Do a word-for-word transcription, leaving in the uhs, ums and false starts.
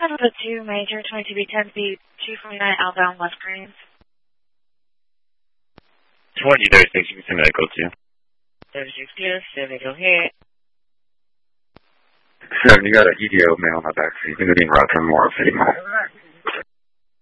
Delta two Major, twenty-two B ten B two forty-nine outbound West Greens. twenty thirty-six, you can send medical to. thirty-six clear, seven go ahead. seven, you got an E D O mail on my back seat. You're going to be in Rockland Memorial City Mall.